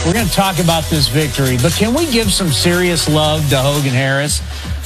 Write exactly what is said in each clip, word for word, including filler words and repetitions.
We're going to talk about this victory, but can we give some serious love to Hogan Harris?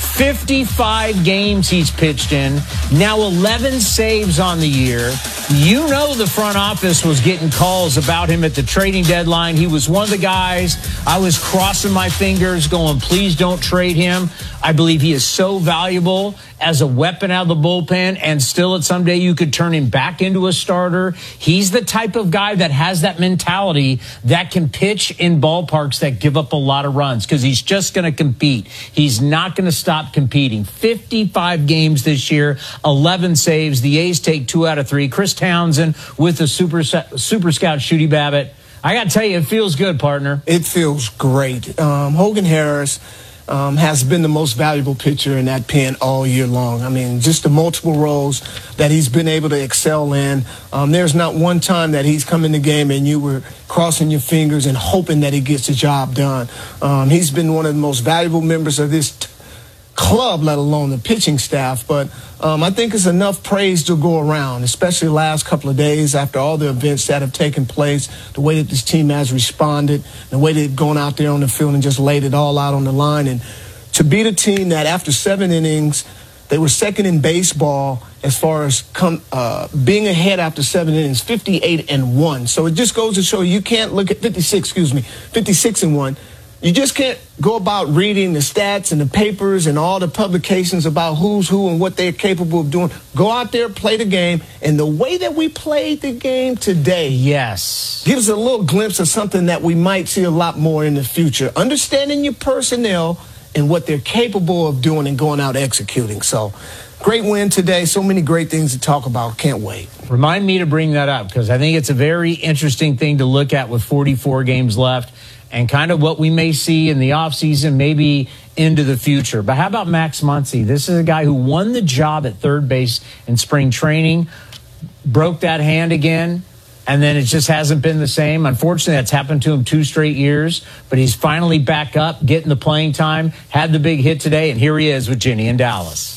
fifty-five games he's pitched in, now eleven saves on the year. You know the front office was getting calls about him at the trading deadline. He was one of the guys I was crossing my fingers going, please don't trade him. I believe he is so valuable as a weapon out of the bullpen, and still at someday you could turn him back into a starter. He's the type of guy that has that mentality that can pitch in ballparks that give up a lot of runs because he's just going to compete. He's not going to stop competing. fifty-five games this year, eleven saves. The A's take two out of three. Chris Townsend with the super, super scout Shooty Babbitt. I got to tell you, it feels good, partner. It feels great. Um, Hogan Harris Um, has been the most valuable pitcher in that pen all year long. I mean, just the multiple roles that he's been able to excel in. Um, there's not one time that he's come in the game and you were crossing your fingers and hoping that he gets the job done. Um, he's been one of the most valuable members of this t- club, let alone the pitching staff. But um, I think it's enough praise to go around, especially the last couple of days after all the events that have taken place, the way that this team has responded, the way they've gone out there on the field and just laid it all out on the line. And to beat a team that after seven innings, they were second in baseball as far as come, uh, being ahead after seven innings, fifty-eight and one. So it just goes to show you can't look at fifty-six, excuse me, fifty-six and one. You just can't go about reading the stats and the papers and all the publications about who's who and what they're capable of doing. Go out there, play the game. And the way that we played the game today, yes, gives a little glimpse of something that we might see a lot more in the future. Understanding your personnel and what they're capable of doing and going out executing. So, great win today. So many great things to talk about. Can't wait. Remind me to bring that up because I think it's a very interesting thing to look at with forty-four games left. And kind of what we may see in the offseason, maybe into the future. But how about Max Muncy? This is a guy who won the job at third base in spring training, broke that hand again, and then it just hasn't been the same. Unfortunately, that's happened to him two straight years. But he's finally back up, getting the playing time, had the big hit today, and here he is with Ginny in Dallas.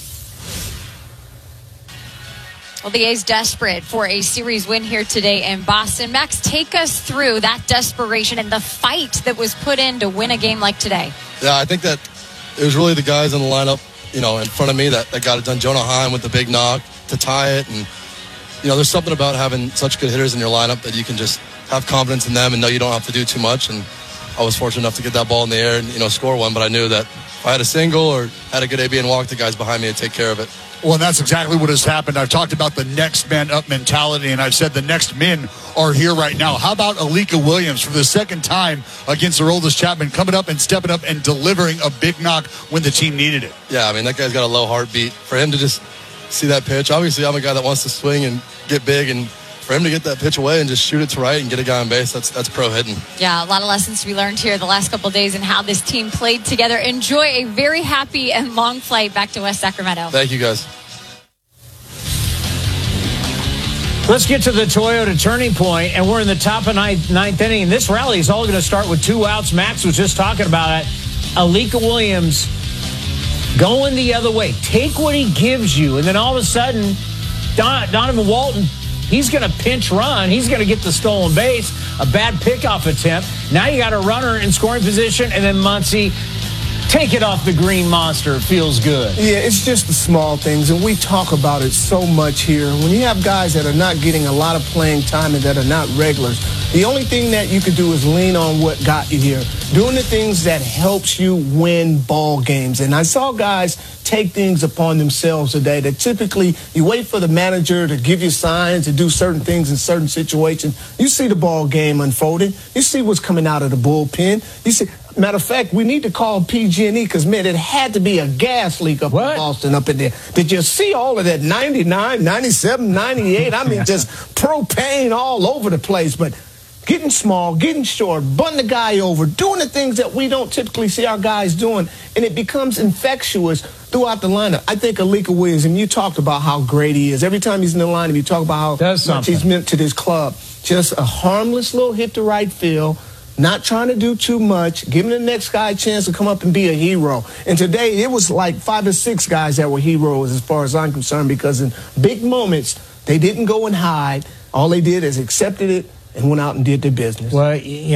Well, the A's desperate for a series win here today in Boston. Max, take us through that desperation and the fight that was put in to win a game like today. Yeah, I think that it was really the guys in the lineup, you know, in front of me that, that got it done. Jonah Heim with the big knock to tie it. And, you know, there's something about having such good hitters in your lineup that you can just have confidence in them and know you don't have to do too much. And I was fortunate enough to get that ball in the air and, you know, score one. But I knew that if I had a single or had a good A B and walk, the guys behind me would take care of it. Well, and that's exactly what has happened. I've talked about the next man up mentality, and I've said the next men are here right now. How about Alika Williams for the second time against Aroldis Chapman, coming up and stepping up and delivering a big knock when the team needed it? Yeah, I mean, that guy's got a low heartbeat. For him to just see that pitch, obviously I'm a guy that wants to swing and get big, and for him to get that pitch away and just shoot it to right and get a guy on base, that's that's pro hitting. Yeah, a lot of lessons to be learned here the last couple of days and how this team played together. Enjoy a very happy and long flight back to West Sacramento. Thank you, guys. Let's get to the Toyota turning point, and we're in the top of ninth, ninth inning, and this rally is all going to start with two outs. Max was just talking about it. Alika Williams going the other way. Take what he gives you, and then all of a sudden, Don, Donovan Walton, he's going to pinch run. He's going to get the stolen base, a bad pickoff attempt. Now you got a runner in scoring position, and then Muncy, take it off the green monster. It feels good. Yeah, it's just the small things, and we talk about it so much here. When you have guys that are not getting a lot of playing time and that are not regulars, the only thing that you can do is lean on what got you here, doing the things that helps you win ball games. And I saw guys take things upon themselves today that typically you wait for the manager to give you signs to do certain things in certain situations. You see the ball game unfolding. You see what's coming out of the bullpen. You see, matter of fact, we need to call P G and E because, man, it had to be a gas leak up what? in Boston up in there. Did you see all of that ninety-nine, ninety-seven, ninety-eight? I mean, just propane all over the place. But getting small, getting short, butting the guy over, doing the things that we don't typically see our guys doing, and it becomes infectious throughout the lineup. I think Alika Williams, and you talked about how great he is. Every time he's in the lineup, you talk about how Does much something. he's meant to this club. Just a harmless little hit to right field, not trying to do too much, giving the next guy a chance to come up and be a hero. And today, it was like five or six guys that were heroes as far as I'm concerned, because in big moments, they didn't go and hide. All they did is accepted it and went out and did their business. Well, you know,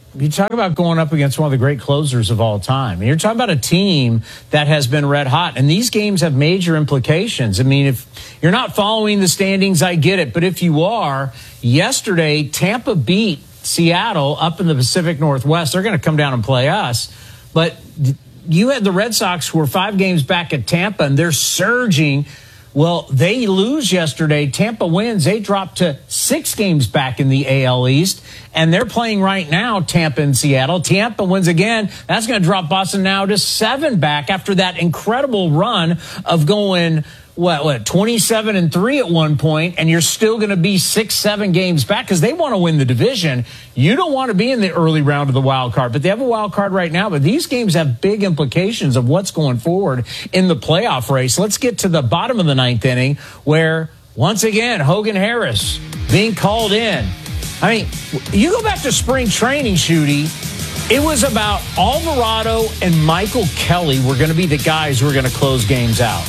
You talk about going up against one of the great closers of all time. And you're talking about a team that has been red hot. And these games have major implications. I mean, if you're not following the standings, I get it. But if you are, yesterday, Tampa beat Seattle up in the Pacific Northwest. They're going to come down and play us. But you had the Red Sox who were five games back at Tampa, and they're surging. Well, they lose yesterday. Tampa wins. They drop to six games back in the A L East, and they're playing right now, Tampa and Seattle. Tampa wins again. That's going to drop Boston now to seven back after that incredible run of going, what, what, twenty-seven and three at one point, and you're still going to be six, seven games back because they want to win the division. You don't want to be in the early round of the wild card, but they have a wild card right now. But these games have big implications of what's going forward in the playoff race. Let's get to the bottom of the ninth inning where, once again, Hogan Harris being called in. I mean, you go back to spring training, Shooty, it was about Alvarado and Michael Kelly were going to be the guys who were going to close games out.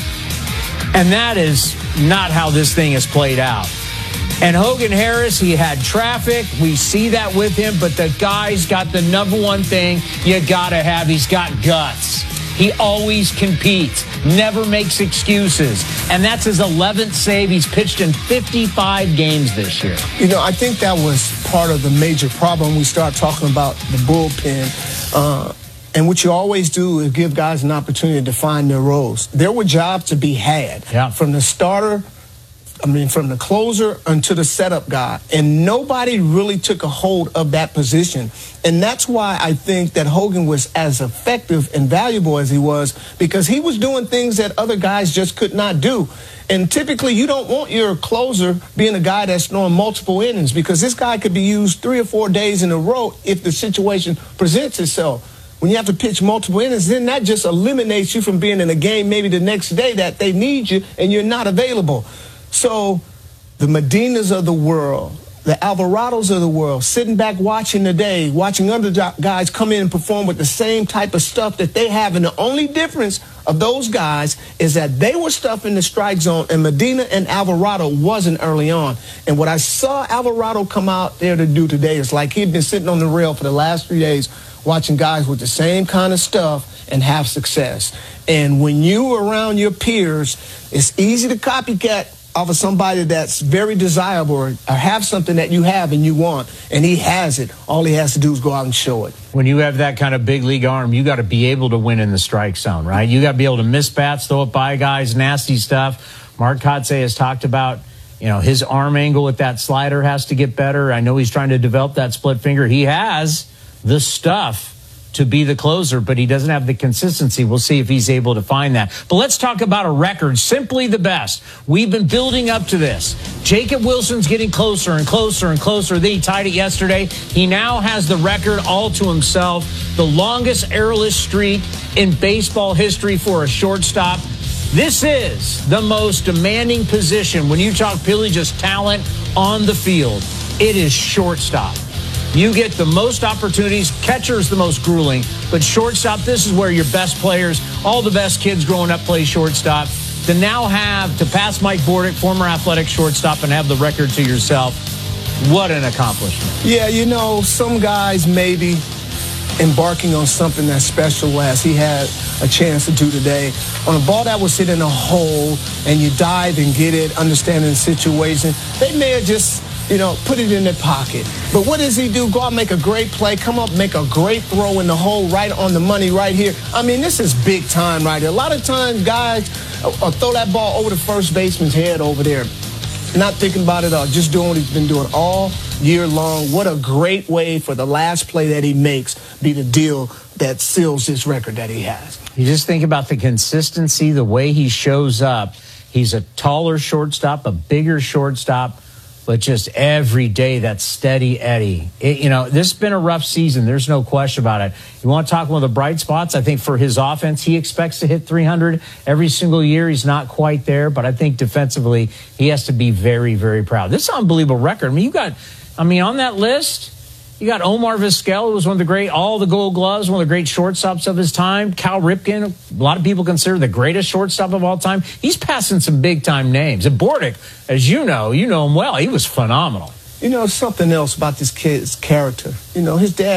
And that is not how this thing has played out. And Hogan Harris, he had traffic. We see that with him. But the guy's got the number one thing you got to have. He's got guts. He always competes, never makes excuses. And that's his eleventh save. He's pitched in fifty-five games this year. You know, I think that was part of the major problem. We start talking about the bullpen. Uh, And what you always do is give guys an opportunity to find their roles. There were jobs to be had yeah. from the starter, I mean, from the closer until the setup guy. And nobody really took a hold of that position. And that's why I think that Hogan was as effective and valuable as he was, because he was doing things that other guys just could not do. And typically, you don't want your closer being a guy that's throwing multiple innings, because this guy could be used three or four days in a row if the situation presents itself. When you have to pitch multiple innings, then that just eliminates you from being in a game maybe the next day that they need you and you're not available. So the Medinas of the world, the Alvarados of the world, sitting back watching the day, watching other guys come in and perform with the same type of stuff that they have. And the only difference of those guys is that they were stuffing the strike zone, and Medina and Alvarado wasn't early on. And what I saw Alvarado come out there to do today is like he'd been sitting on the rail for the last three days watching guys with the same kind of stuff and have success. And when you are around your peers, it's easy to copycat off of somebody that's very desirable or have something that you have and you want, and he has it. All he has to do is go out and show it. When you have that kind of big league arm, you got to be able to win in the strike zone, right? You got to be able to miss bats, throw it by guys, nasty stuff. Mark Kotsay has talked about, you know, his arm angle with that slider has to get better. I know he's trying to develop that split finger. He has the stuff to be the closer, but he doesn't have the consistency. We'll see if he's able to find that. But let's talk about a record, simply the best. We've been building up to this. Jacob Wilson's getting closer and closer and closer. Then he tied it yesterday. He now has the record all to himself, the longest errorless streak in baseball history for a shortstop. This is the most demanding position when you talk purely just talent on the field. It is shortstop. You get the most opportunities. Catcher's the most grueling. But shortstop, this is where your best players, all the best kids growing up play shortstop. To now have, to pass Mike Bordick, former athletic shortstop, and have the record to yourself, what an accomplishment. Yeah, you know, some guys maybe embarking on something that's special as he had a chance to do today. On a ball that was hit in a hole and you dive and get it, understanding the situation, they may have just, you know, put it in their pocket. But what does he do? Go out and make a great play, come up, make a great throw in the hole right on the money right here. I mean, this is big time right here. A lot of times guys uh, throw that ball over the first baseman's head over there, not thinking about it all, just doing what he's been doing all year long. What a great way for the last play that he makes be the deal that seals this record that he has. You just think about the consistency, the way he shows up. He's a taller shortstop, a bigger shortstop, but just every day that steady Eddie. It, you know, this has been a rough season. There's no question about it. You want to talk one of the bright spots? I think for his offense, he expects to hit three hundred every single year. He's not quite there, but I think defensively, he has to be very, very proud. This is an unbelievable record. I mean, you got, I mean, on that list, you got Omar Vizquel, who was one of the great, all the Gold Gloves, one of the great shortstops of his time. Cal Ripken, a lot of people consider the greatest shortstop of all time. He's passing some big-time names. And Bordick, as you know, you know him well, he was phenomenal. You know, something else about this kid's character. You know, his dad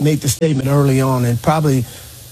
made the statement early on, and probably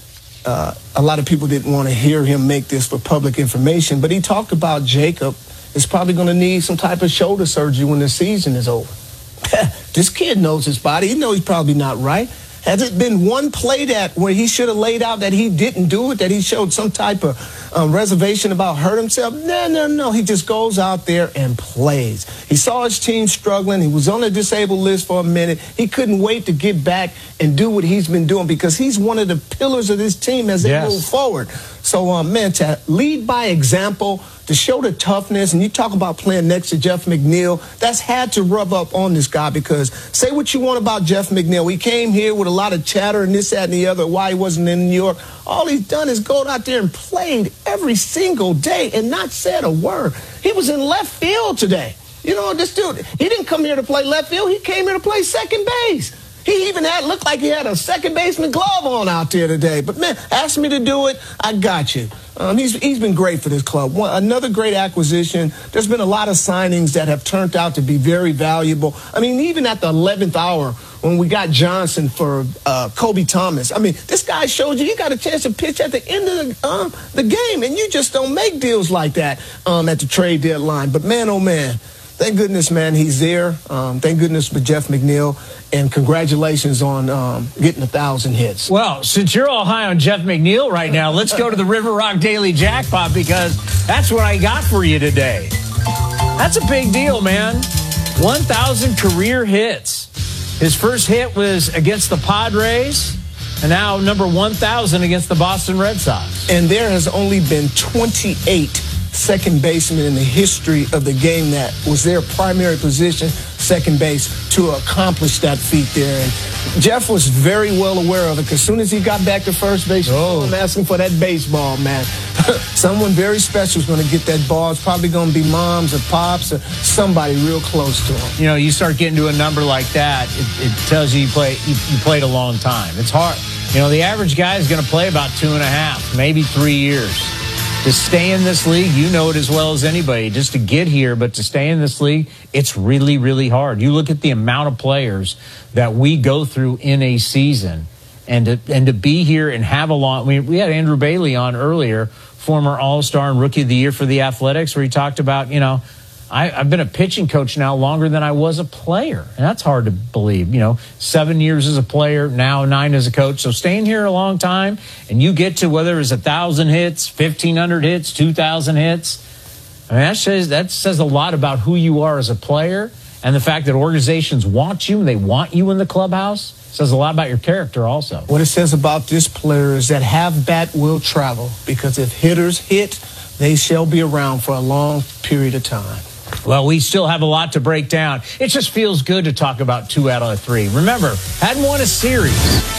uh, a lot of people didn't want to hear him make this for public information, but he talked about Jacob is probably going to need some type of shoulder surgery when the season is over. This kid knows his body. He knows he's probably not right. Has it been one play that where he should have laid out that he didn't do it, that he showed some type of um, reservation about hurt himself? No, no, no. He just goes out there and plays. He saw his team struggling. He was on the disabled list for a minute. He couldn't wait to get back and do what he's been doing because he's one of the pillars of this team as they Yes. move forward. So, um, man, to lead by example, to show the toughness, and you talk about playing next to Jeff McNeil, that's had to rub up on this guy because say what you want about Jeff McNeil. He came here with a lot of chatter and this, that, and the other, why he wasn't in New York. All he's done is go out there and played every single day and not said a word. He was in left field today. You know, this dude, he didn't come here to play left field. He came here to play second base. He even had looked like he had a second baseman glove on out there today. But, man, ask me to do it, I got you. Um, he's he's been great for this club. One, another great acquisition. There's been a lot of signings that have turned out to be very valuable. I mean, even at the eleventh hour when we got Johnson for uh, Kobe Thomas, I mean, this guy showed you he got a chance to pitch at the end of the, um, the game, and you just don't make deals like that um, at the trade deadline. But, man, oh, man. Thank goodness, man, he's there. Um, thank goodness for Jeff McNeil. And congratulations on um, getting a thousand hits. Well, since you're all high on Jeff McNeil right now, let's go to the River Rock Daily Jackpot because that's what I got for you today. That's a big deal, man. one thousand career hits. His first hit was against the Padres, and now number one thousand against the Boston Red Sox. And there has only been twenty-eight second basemen in the history of the game that was their primary position, second base, to accomplish that feat there. And Jeff was very well aware of it because as soon as he got back to first base, oh. I'm asking for that baseball, man. Someone very special is going to get that ball. It's probably going to be moms or pops or somebody real close to him. You know, you start getting to a number like that, it, it tells you you, play, you you played a long time. It's hard. You know, the average guy is going to play about two and a half, maybe three years. To stay in this league, you know it as well as anybody, just to get here, but to stay in this league, it's really, really hard. You look at the amount of players that we go through in a season, and to, and to be here and have a long, I mean, we had Andrew Bailey on earlier, former All-Star and Rookie of the Year for the Athletics, where he talked about, you know, I, I've been a pitching coach now longer than I was a player. And that's hard to believe. You know, seven years as a player, now nine as a coach. So staying here a long time, and you get to whether it's one thousand hits, fifteen hundred hits, two thousand hits. I mean, that says, that says a lot about who you are as a player, and the fact that organizations want you and they want you in the clubhouse says a lot about your character also. What it says about this player is that have bat will travel, because if hitters hit, they shall be around for a long period of time. Well, we still have a lot to break down. It just feels good to talk about two out of three. Remember, hadn't won a series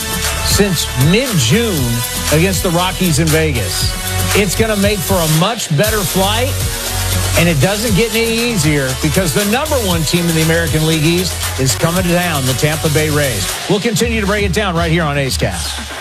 since mid-June against the Rockies in Vegas. It's going to make for a much better flight, and it doesn't get any easier because the number one team in the American League East is coming to town, the Tampa Bay Rays. We'll continue to break it down right here on A's Cast.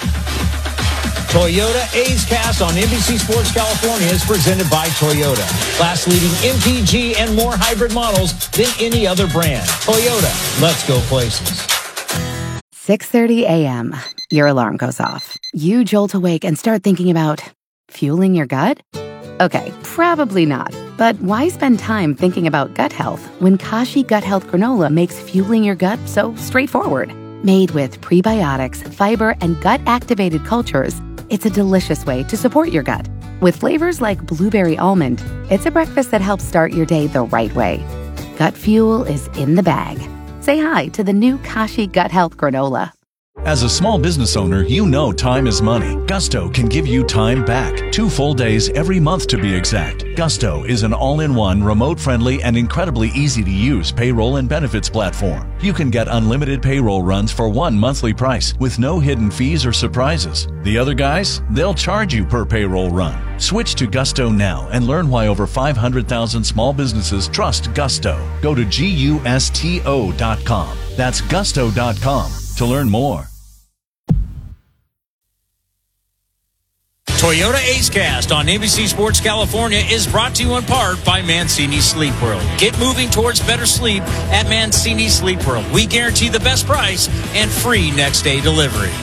Toyota A's Cast on N B C Sports California is presented by Toyota. Class-leading M P G and more hybrid models than any other brand. Toyota, let's go places. six thirty a.m. Your alarm goes off. You jolt awake and start thinking about fueling your gut? Okay, probably not. But why spend time thinking about gut health when Kashi Gut Health Granola makes fueling your gut so straightforward? Made with prebiotics, fiber, and gut-activated cultures, it's a delicious way to support your gut. With flavors like blueberry almond, it's a breakfast that helps start your day the right way. Gut fuel is in the bag. Say hi to the new Kashi Gut Health Granola. As a small business owner, you know time is money. Gusto can give you time back. Two full days every month to be exact. Gusto is an all-in-one, remote-friendly, and incredibly easy-to-use payroll and benefits platform. You can get unlimited payroll runs for one monthly price with no hidden fees or surprises. The other guys, they'll charge you per payroll run. Switch to Gusto now and learn why over five hundred thousand small businesses trust Gusto. Go to gusto dot com. That's gusto dot com to learn more. Toyota AceCast on N B C Sports California is brought to you in part by Mancini Sleep World. Get moving towards better sleep at Mancini Sleep World. We guarantee the best price and free next day delivery.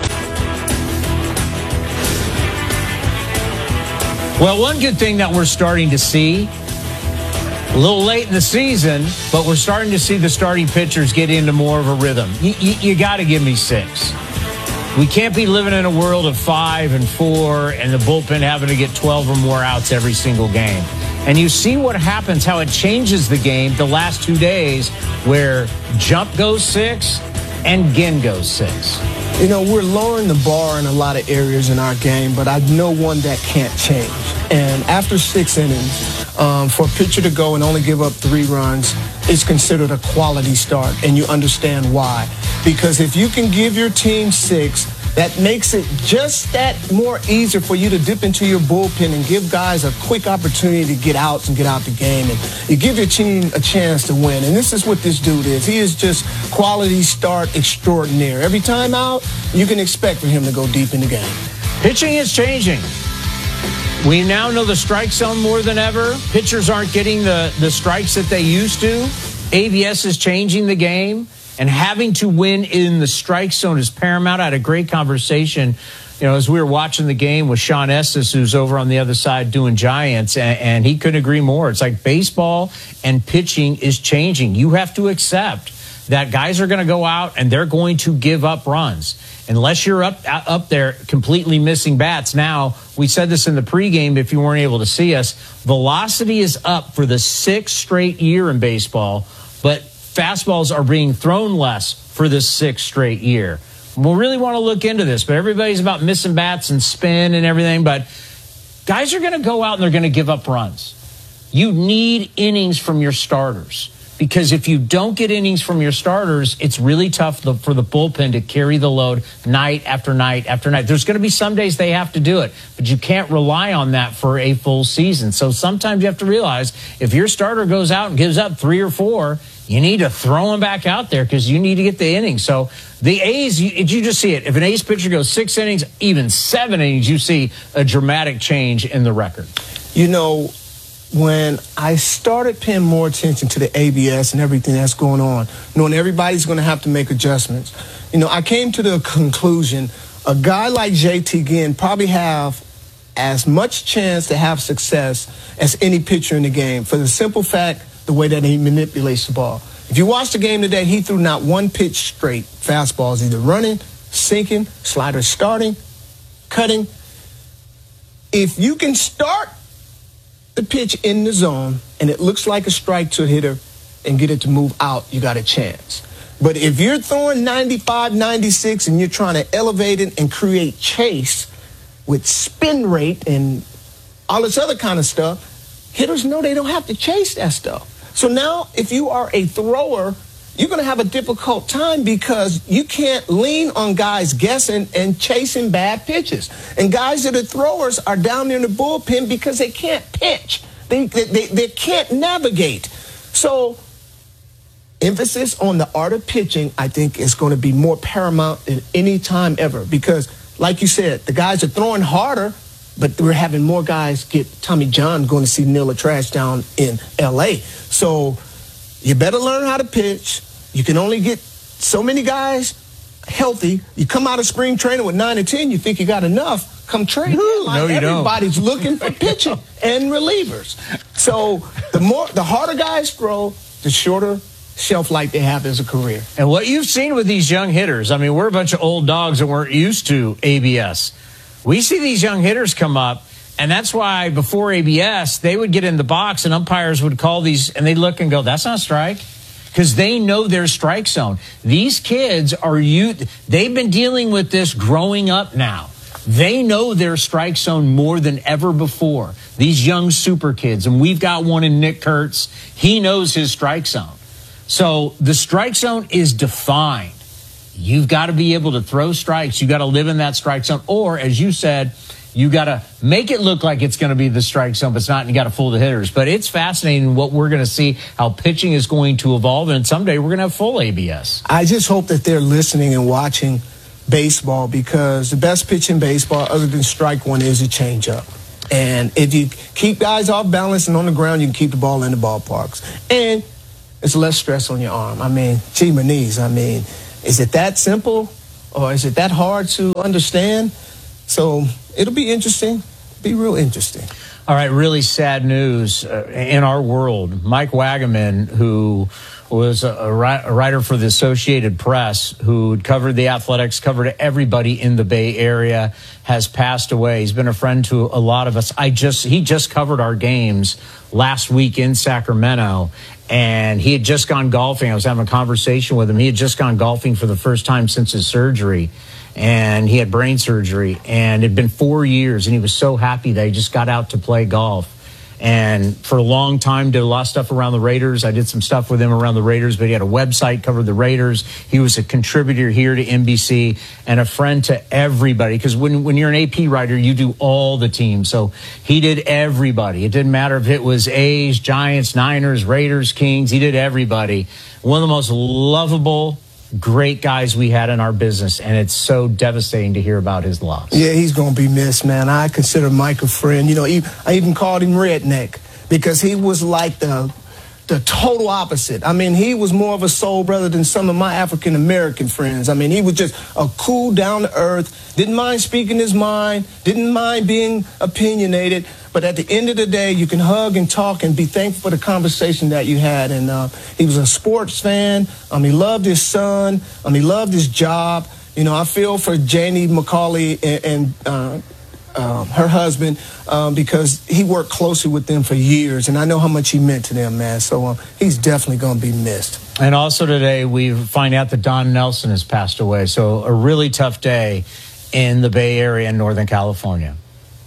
Well, one good thing that we're starting to see, a little late in the season, but we're starting to see the starting pitchers get into more of a rhythm. You, you, you got to give me six. We can't be living in a world of five and four and the bullpen having to get twelve or more outs every single game. And you see what happens, how it changes the game the last two days where Jump goes six and Ginn goes six. You know, we're lowering the bar in a lot of areas in our game, but I know one that can't change. And after six innings, um, for a pitcher to go and only give up three runs is considered a quality start, and you understand why. Because if you can give your team six, that makes it just that more easier for you to dip into your bullpen and give guys a quick opportunity to get outs and get out the game. And you give your team a chance to win. And this is what this dude is. He is just quality start extraordinaire. Every time out, you can expect for him to go deep in the game. Pitching is changing. We now know the strike zone more than ever. Pitchers aren't getting the, the strikes that they used to. A B S is changing the game. And having to win in the strike zone is paramount. I had a great conversation, you know, as we were watching the game with Sean Estes, who's over on the other side doing Giants, and, and he couldn't agree more. It's like baseball and pitching is changing. You have to accept that guys are going to go out and they're going to give up runs. Unless you're up up there completely missing bats. Now, we said this in the pregame if you weren't able to see us. Velocity is up for the sixth straight year in baseball, but fastballs are being thrown less for the sixth straight year. We'll really want to look into this, but everybody's about missing bats and spin and everything, but guys are going to go out and they're going to give up runs. You need innings from your starters, because if you don't get innings from your starters, it's really tough for the bullpen to carry the load night after night after night. There's going to be some days they have to do it, but you can't rely on that for a full season. So sometimes you have to realize if your starter goes out and gives up three or four, you need to throw him back out there because you need to get the innings. So the A's, you, you just see it. If an A's pitcher goes six innings, even seven innings, you see a dramatic change in the record. You know, when I started paying more attention to the A B S and everything that's going on, knowing everybody's going to have to make adjustments, you know, I came to the conclusion a guy like J T Ginn probably have as much chance to have success as any pitcher in the game for the simple fact the way that he manipulates the ball. If you watch the game today, he threw not one pitch straight. Fastballs either running, sinking, sliders starting, cutting. If you can start the pitch in the zone and it looks like a strike to a hitter and get it to move out, you got a chance. But if you're throwing ninety-five, ninety-six and you're trying to elevate it and create chase with spin rate and all this other kind of stuff, hitters know they don't have to chase that stuff. So now if you are a thrower, you're going to have a difficult time because you can't lean on guys guessing and chasing bad pitches. And guys that are throwers are down there in the bullpen because they can't pitch. They, they, they, they can't navigate. So emphasis on the art of pitching, I think, is going to be more paramount than any time ever because, like you said, the guys are throwing harder, but we're having more guys get Tommy John going to see Neil Trash down in L A. So you better learn how to pitch. You can only get so many guys healthy. You come out of spring training with nine or ten, you think you got enough. Come trade. No, like you everybody's don't. looking for pitching and relievers. So the more, the harder guys throw, the shorter shelf life they have as a career. And what you've seen with these young hitters, I mean, we're a bunch of old dogs that weren't used to A B S. We see these young hitters come up, and that's why before A B S, they would get in the box and umpires would call these, and they'd look and go, that's not a strike, because they know their strike zone. These kids are, you. they've been dealing with this growing up now. They know their strike zone more than ever before, these young super kids, and we've got one in Nick Kurtz. He knows his strike zone. So the strike zone is defined. You've got to be able to throw strikes. You got to live in that strike zone. Or, as you said, you got to make it look like it's going to be the strike zone, but it's not, and you got to fool the hitters. But it's fascinating what we're going to see, how pitching is going to evolve, and someday we're going to have full A B S. I just hope that they're listening and watching baseball, because the best pitch in baseball, other than strike one, is a changeup. And if you keep guys off balance and on the ground, you can keep the ball in the ballparks. And it's less stress on your arm. I mean, gee, my knees. I mean, is it that simple or is it that hard to understand? So it'll be interesting. Be real interesting. All right, really sad news uh, in our world. Mike Wagaman, who was a, a writer for the Associated Press, who covered the Athletics, covered everybody in the Bay Area, has passed away. He's been a friend to a lot of us. I just he just covered our games last week in Sacramento, and he had just gone golfing. I was having a conversation with him. He had just gone golfing for the first time since his surgery, and he had brain surgery, and it had been four years, and he was so happy that he just got out to play golf. And for a long time, did a lot of stuff around the Raiders. I did some stuff with him around the Raiders, but he had a website, covered the Raiders. He was a contributor here to N B C and a friend to everybody. Because when, when you're an A P writer, you do all the teams. So he did everybody. It didn't matter if it was A's, Giants, Niners, Raiders, Kings. He did everybody. One of the most lovable, great guys we had in our business, and it's so devastating to hear about his loss. Yeah, he's going to be missed, man. I consider Mike a friend. You know, I even called him Redneck because he was like the the total opposite. I mean, he was more of a soul brother than some of my African-American friends. I mean, he was just a cool, down-to-earth, didn't mind speaking his mind, didn't mind being opinionated. But at the end of the day, you can hug and talk and be thankful for the conversation that you had. And uh, he was a sports fan. Um, he loved his son. Um, he loved his job. You know, I feel for Janie McCauley and, and uh, uh, her husband um, because he worked closely with them for years. And I know how much he meant to them, man. So um, he's definitely going to be missed. And also today, we find out that Don Nelson has passed away. So a really tough day in the Bay Area in Northern California.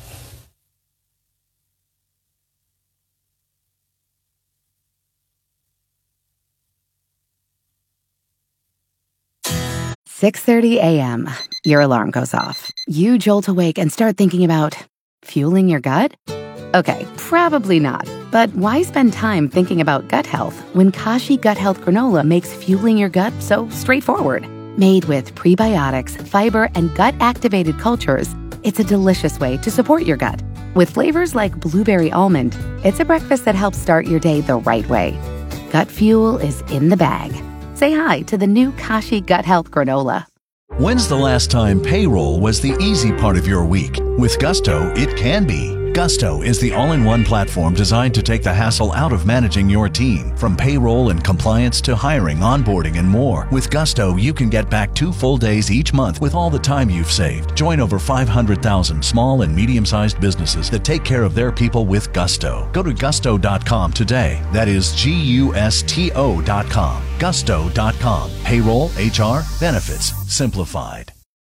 six thirty a.m. Your alarm goes off. You jolt awake and start thinking about fueling your gut? Okay, probably not. But why spend time thinking about gut health when Kashi Gut Health Granola makes fueling your gut so straightforward? Made with prebiotics, fiber, and gut-activated cultures, it's a delicious way to support your gut. With flavors like blueberry almond, it's a breakfast that helps start your day the right way. Gut fuel is in the bag. Say hi to the new Kashi Gut Health Granola. When's the last time payroll was the easy part of your week? With Gusto, it can be. Gusto is the all-in-one platform designed to take the hassle out of managing your team. From payroll and compliance to hiring, onboarding, and more. With Gusto, you can get back two full days each month with all the time you've saved. Join over five hundred thousand small and medium-sized businesses that take care of their people with Gusto. Go to gusto dot com today. That is G U S T O dot com. gusto dot com. Payroll, H R, benefits, simplified.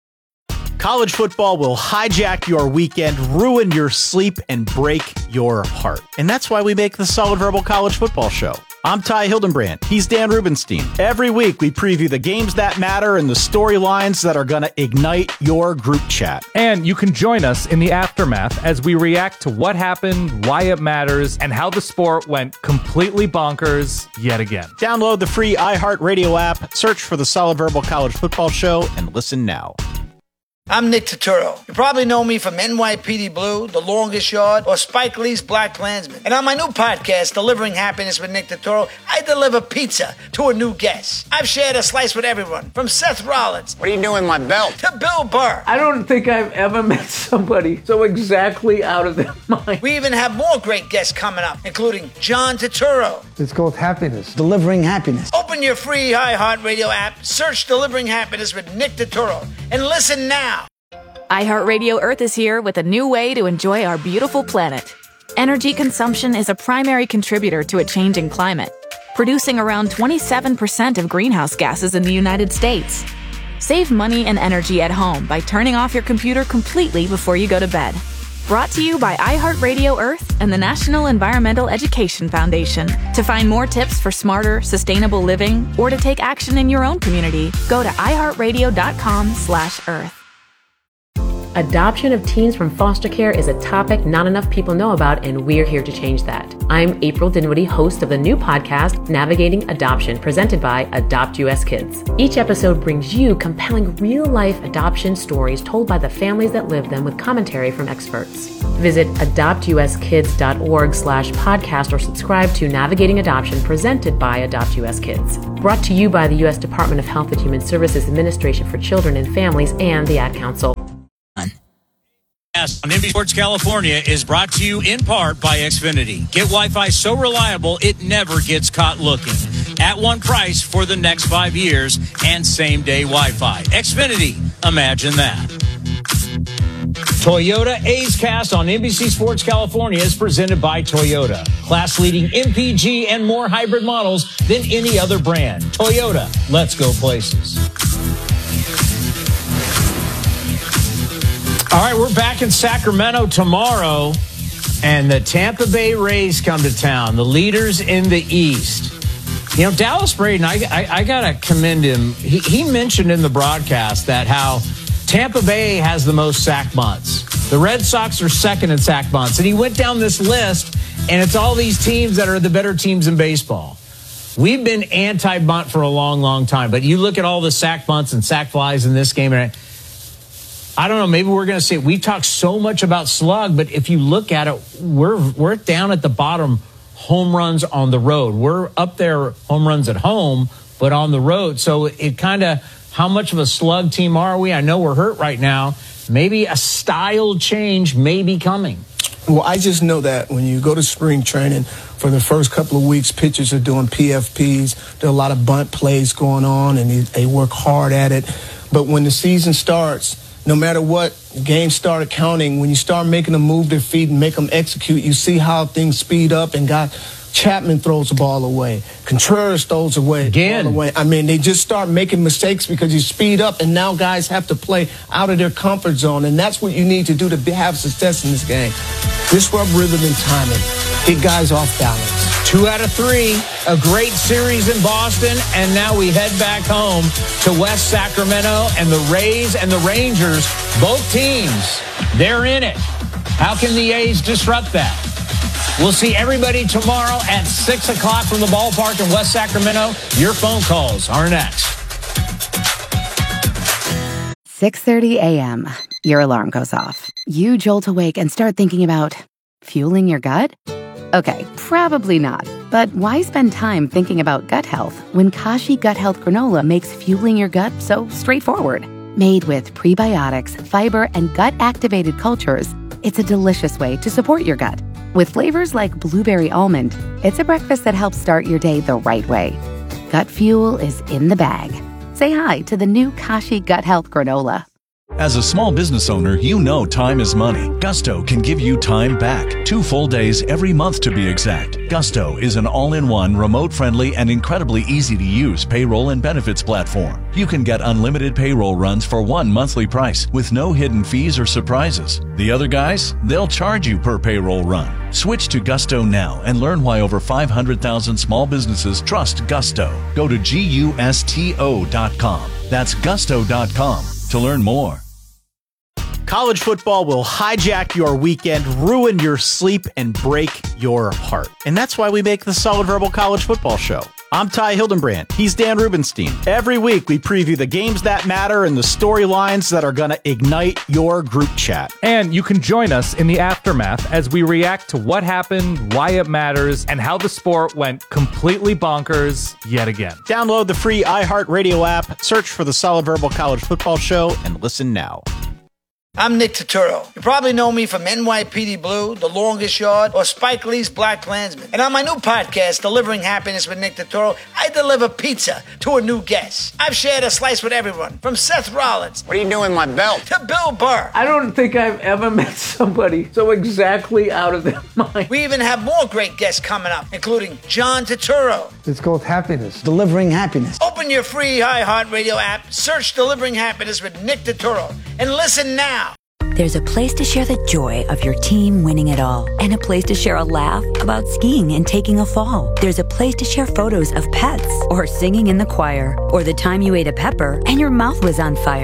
College football will hijack your weekend, ruin your sleep, and break your heart. And that's why we make the Solid Verbal College Football Show. I'm Ty Hildenbrand. He's Dan Rubenstein. Every week, we preview the games that matter and the storylines that are going to ignite your group chat. And you can join us in the aftermath as we react to what happened, why it matters, and how the sport went completely bonkers yet again. Download the free iHeartRadio app, search for the Solid Verbal College Football Show, and listen now. I'm Nick Turturro. You probably know me from N Y P D Blue, The Longest Yard, or Spike Lee's Black Klansman. And on my new podcast, Delivering Happiness with Nick Turturro, I deliver pizza to a new guest. I've shared a slice with everyone, from Seth Rollins. What are you doing with my belt? To Bill Burr. I don't think I've ever met somebody so exactly out of their mind. We even have more great guests coming up, including John Turturro. It's called Happiness. Delivering Happiness. Open your free iHeartRadio app, search Delivering Happiness with Nick Turturro, and listen now. iHeartRadio Earth is here with a new way to enjoy our beautiful planet. Energy consumption is a primary contributor to a changing climate, producing around twenty-seven percent of greenhouse gases in the United States. Save money and energy at home by turning off your computer completely before you go to bed. Brought to you by iHeartRadio Earth and the National Environmental Education Foundation. To find more tips for smarter, sustainable living, or to take action in your own community, go to iHeartRadio.com slash Earth. Adoption of teens from foster care is a topic not enough people know about, and we're here to change that. I'm April Dinwiddie, host of the new podcast, Navigating Adoption, presented by Adopt U S Kids. Each episode brings you compelling real-life adoption stories told by the families that live them with commentary from experts. Visit adoptuskids.org slash podcast or subscribe to Navigating Adoption, presented by Adopt U S Kids. Brought to you by the U S Department of Health and Human Services Administration for Children and Families and the Ad Council. On N B C Sports California is brought to you in part by Xfinity. Get Wi-Fi so reliable it never gets caught looking. At one price for the next five years and same-day Wi-Fi. Xfinity, imagine that. Toyota A's Cast on N B C Sports California is presented by Toyota. Class-leading M P G and more hybrid models than any other brand. Toyota, let's go places. All right, we're back in Sacramento tomorrow, and the Tampa Bay Rays come to town, the leaders in the East. You know, Dallas Braden, I, I, I got to commend him. He, he mentioned in the broadcast that how Tampa Bay has the most sack bunts. The Red Sox are second in sack bunts. And he went down this list, and it's all these teams that are the better teams in baseball. We've been anti-bunt for a long, long time, but you look at all the sack bunts and sack flies in this game, and I don't know, maybe we're going to see it. We talk so much about slug, but if you look at it, we're we're down at the bottom home runs on the road. We're up there home runs at home, but on the road. So it kind of, how much of a slug team are we? I know we're hurt right now. Maybe a style change may be coming. Well, I just know that when you go to spring training, for the first couple of weeks, pitchers are doing P F Ps. There are a lot of bunt plays going on, and they work hard at it. But when the season starts, no matter what, games started counting. When you start making them move their feet and make them execute, you see how things speed up. And God, Chapman throws the ball away. Contreras throws away. Again. The ball away. I mean, they just start making mistakes because you speed up, and now guys have to play out of their comfort zone. And that's what you need to do to be, have success in this game. Disrupt rhythm and timing. Get guys off balance. Two out of three, a great series in Boston, and now we head back home to West Sacramento, and the Rays and the Rangers, both teams, they're in it. How can the A's disrupt that? We'll see everybody tomorrow at six o'clock from the ballpark in West Sacramento. Your phone calls are next. six thirty a.m. Your alarm goes off. You jolt awake and start thinking about fueling your gut? Okay, probably not. But why spend time thinking about gut health when Kashi Gut Health Granola makes fueling your gut so straightforward? Made with prebiotics, fiber, and gut-activated cultures, it's a delicious way to support your gut. With flavors like blueberry almond, it's a breakfast that helps start your day the right way. Gut fuel is in the bag. Say hi to the new Kashi Gut Health Granola. As a small business owner, you know time is money. Gusto can give you time back. Two full days every month to be exact. Gusto is an all-in-one, remote-friendly, and incredibly easy-to-use payroll and benefits platform. You can get unlimited payroll runs for one monthly price with no hidden fees or surprises. The other guys, they'll charge you per payroll run. Switch to Gusto now and learn why over five hundred thousand small businesses trust Gusto. Go to gusto dot com. That's gusto dot com to learn more. College football will hijack your weekend, ruin your sleep, and break your heart. And that's why we make the Solid Verbal College Football Show. I'm Ty Hildenbrand. He's Dan Rubenstein. Every week, we preview the games that matter and the storylines that are going to ignite your group chat. And you can join us in the aftermath as we react to what happened, why it matters, and how the sport went completely bonkers yet again. Download the free iHeartRadio app, search for the Solid Verbal College Football Show, and listen now. I'm Nick Turturro. You probably know me from N Y P D Blue, The Longest Yard, or Spike Lee's Black Klansman. And on my new podcast, Delivering Happiness with Nick Turturro, I deliver pizza to a new guest. I've shared a slice with everyone, from Seth Rollins. What are you doing with my belt? To Bill Burr. I don't think I've ever met somebody so exactly out of their mind. We even have more great guests coming up, including John Turturro. It's called happiness. Delivering happiness. Open your free iHeartRadio app, search Delivering Happiness with Nick Turturro, and listen now. There's a place to share the joy of your team winning it all, and a place to share a laugh about skiing and taking a fall. There's a place to share photos of pets, or singing in the choir, or the time you ate a pepper and your mouth was on fire.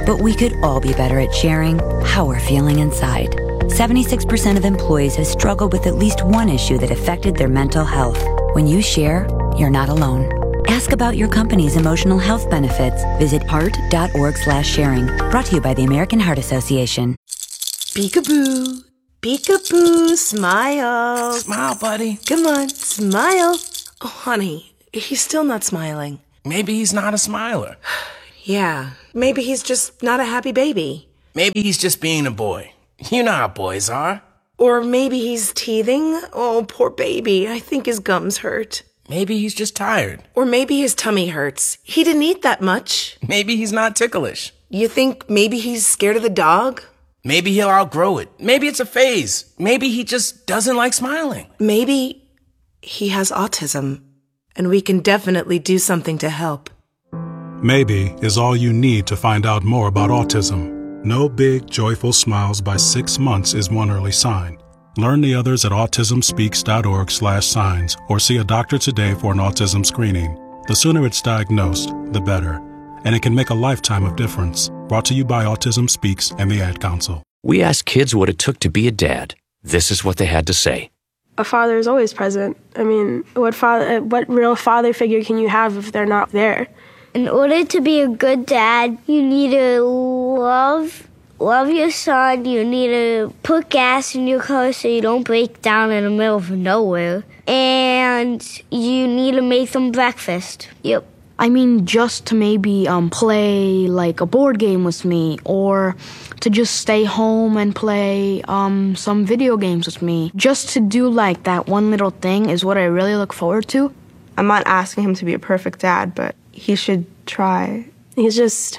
but we could all be better at sharing how we're feeling inside. seventy-six percent of employees have struggled with at least one issue that affected their mental health. When you share, you're not alone. Ask about your company's emotional health benefits. Visit heart.org slash sharing. Brought to you by the American Heart Association. Peekaboo. Peekaboo. Smile. Smile, buddy. Come on, smile. Oh, honey, he's still not smiling. Maybe he's not a smiler. Yeah, maybe he's just not a happy baby. Maybe he's just being a boy. You know how boys are. Or maybe he's teething. Oh, poor baby. I think his gums hurt. Maybe he's just tired. Or maybe his tummy hurts. He didn't eat that much. Maybe he's not ticklish. You think maybe he's scared of the dog? Maybe he'll outgrow it. Maybe it's a phase. Maybe he just doesn't like smiling. Maybe he has autism, and we can definitely do something to help. Maybe is all you need to find out more about autism. No big, joyful smiles by six months is one early sign. Learn the others at autismspeaks.org slash signs or see a doctor today for an autism screening. The sooner it's diagnosed, the better. And it can make a lifetime of difference. Brought to you by Autism Speaks and the Ad Council. We asked kids what it took to be a dad. This is what they had to say. A father is always present. I mean, what father, what real father figure can you have if they're not there? In order to be a good dad, you need to love love your son. You need to put gas in your car so you don't break down in the middle of nowhere. And you need to make them breakfast. Yep. I mean, just to maybe um, play like a board game with me, or to just stay home and play um, some video games with me. Just to do like that one little thing is what I really look forward to. I'm not asking him to be a perfect dad, but he should try. He's just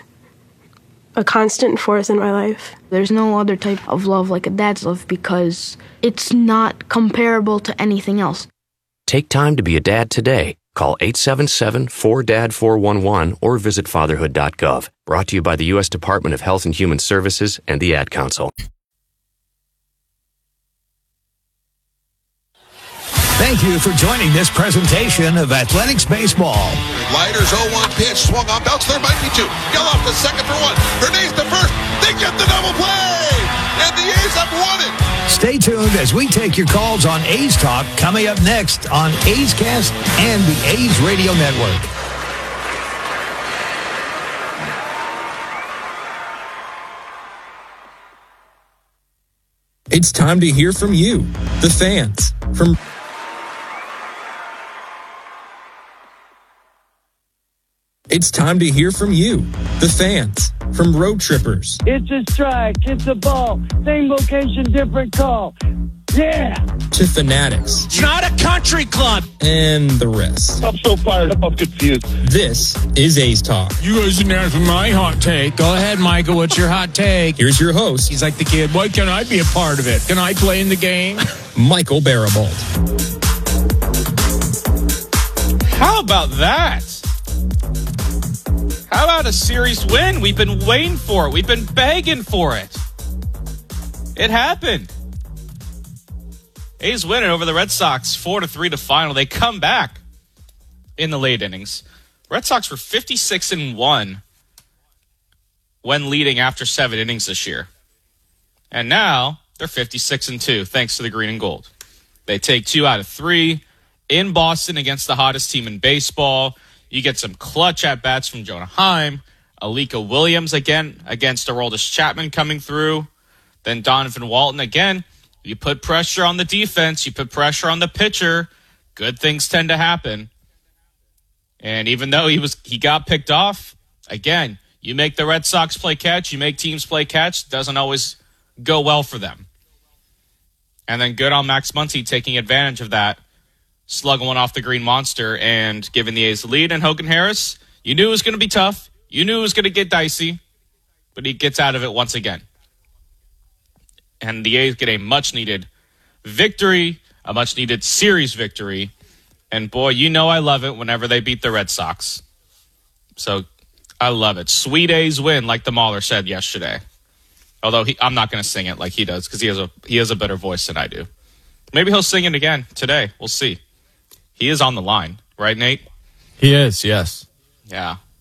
a constant force in my life. There's no other type of love like a dad's love because it's not comparable to anything else. Take time to be a dad today. Call eight seven seven, four D A D, four one one or visit fatherhood dot gov. Brought to you by the U S Department of Health and Human Services and the Ad Council. Thank you for joining this presentation of Athletics Baseball. Lighters oh one pitch, swung on, bounce, there might be two. Geloff to second for one. Hernandez to first. They get the double play. And the A's have won it. Stay tuned as we take your calls on A's Talk coming up next on A's Cast and the A's Radio Network. It's time to hear from you, the fans. From It's time to hear from you, the fans, from road trippers. It's a strike, it's a ball, same location, different call. Yeah! To fanatics. It's not a country club. And the rest. I'm so fired up, I'm confused. This is A's Talk. You guys didn't ask for my hot take. Go ahead, Michael. What's your hot take? Here's your host. He's like the kid. Why can't I be a part of it? Can I play in the game? Michael Barabalt. How about that? How about a series win? We've been waiting for it. We've been begging for it. It happened. A's winning over the Red Sox four to three to final. They come back in the late innings. Red Sox were fifty-six and one when leading after seven innings this year. And now they're fifty-six and two thanks to the green and gold. They take two out of three in Boston against the hottest team in baseball. You get some clutch at-bats from Jonah Heim. Alika Williams again against Aroldis Chapman coming through. Then Donovan Walton again. You put pressure on the defense. You put pressure on the pitcher. Good things tend to happen. And even though he was he got picked off, again, you make the Red Sox play catch. You make teams play catch. Doesn't always go well for them. And then good on Max Muncy taking advantage of that. Slugging one off the Green Monster and giving the A's the lead. And Hogan Harris, you knew it was going to be tough. You knew it was going to get dicey. But he gets out of it once again. And the A's get a much-needed victory, a much-needed series victory. And, boy, you know I love it whenever they beat the Red Sox. So I love it. Sweet A's win, like the Mauler said yesterday. Although he, I'm not going to sing it like he does because he has a he has a better voice than I do. Maybe he'll sing it again today. We'll see. He is on the line, right, Nate? He is, yes. Yeah.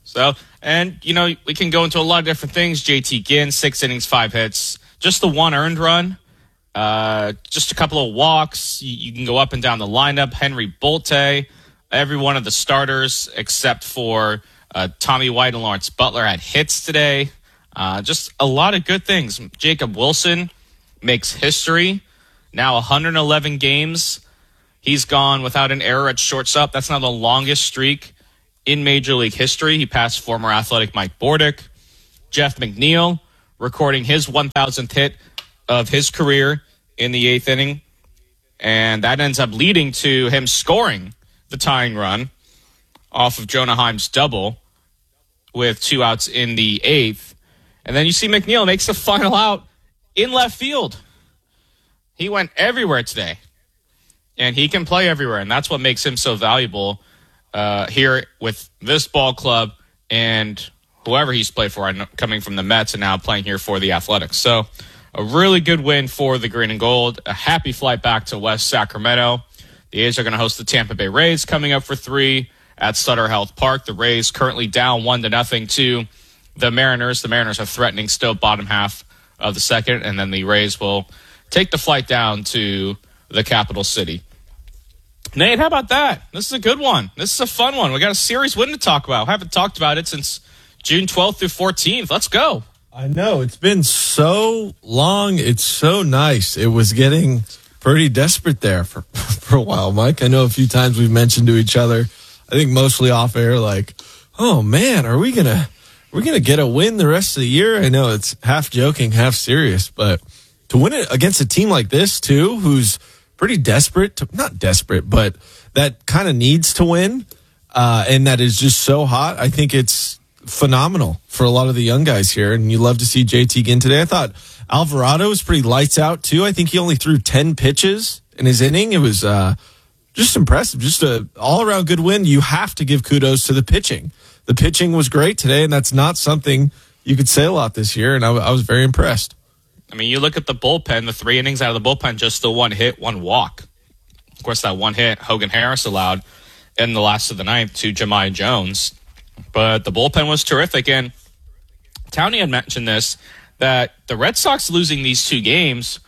So, and, you know, we can go into a lot of different things. J T Ginn, six innings, five hits. Just the one earned run. Uh, just a couple of walks. You, you can go up and down the lineup. Henry Bolte, every one of the starters except for uh, Tommy White and Lawrence Butler had hits today. Uh, just a lot of good things. Jacob Wilson makes history. Now one hundred eleven games. He's gone without an error at shortstop. That's now the longest streak in Major League history. He passed former Athletic Mike Bordick. Jeff McNeil recording his one thousandth hit of his career in the eighth inning. And that ends up leading to him scoring the tying run off of Jonah Heim's double with two outs in the eighth. And then you see McNeil makes the final out in left field. He went everywhere today. And he can play everywhere. And that's what makes him so valuable uh, here with this ball club and whoever he's played for, coming from the Mets and now playing here for the Athletics. So a really good win for the Green and Gold. A happy flight back to West Sacramento. The A's are going to host the Tampa Bay Rays coming up for three at Sutter Health Park. The Rays currently down one to nothing to the Mariners. The Mariners are threatening still bottom half of the second, and then the Rays will take the flight down to the capital city. Nate, how about that? This is a good one. This is a fun one. We got a series win to talk about. We haven't talked about it since June twelfth through fourteenth. Let's go. I know. It's been so long. It's so nice. It was getting pretty desperate there for, for a while, Mike. I know a few times we've mentioned to each other, I think mostly off air, like, oh, man, are we going to we're gonna get a win the rest of the year? I know it's half joking, half serious, but to win it against a team like this, too, who's pretty desperate, to, not desperate, but that kind of needs to win, uh, and that is just so hot, I think it's phenomenal for a lot of the young guys here, and you love to see J T Ginn today. I thought Alvarado was pretty lights out too. I think he only threw ten pitches in his inning. It was uh, just impressive, just a all-around good win. You have to give kudos to the pitching. The pitching was great today, and that's not something you could say a lot this year, and I, I was very impressed. I mean, you look at the bullpen, the three innings out of the bullpen, just the one hit, one walk. Of course, that one hit Hogan Harris allowed in the last of the ninth to Jahmai Jones. But the bullpen was terrific. And Townie had mentioned this, that the Red Sox losing these two games